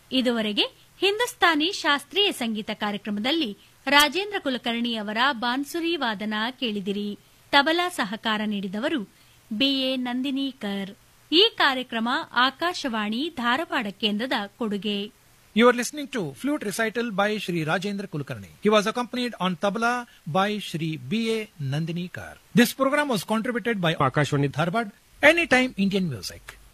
ಇದುವರೆಗೆ ಹಿಂದೂಸ್ತಾನಿ ಶಾಸ್ತ್ರೀಯ ಸಂಗೀತ ಕಾರ್ಯಕ್ರಮದಲ್ಲಿ ರಾಜೇಂದ್ರ ಕುಲಕರ್ಣಿ ಅವರ ಬಾನ್ಸುರಿ ವಾದನ ಕೇಳಿದಿರಿ. ತಬಲಾ ಸಹಕಾರ ನೀಡಿದವರು ಬಿಎ ನಂದಿನೀಕರ್. ಈ ಕಾರ್ಯಕ್ರಮ ಆಕಾಶವಾಣಿ ಧಾರವಾಡ ಕೇಂದ್ರದ ಕೊಡುಗೆ. You are listening to flute recital by Shri Rajendra Kulkarni. He was accompanied on tabla by Shri B.A. Nandinikar. This program was contributed by Akashwani Dharwad, Anytime Indian Music.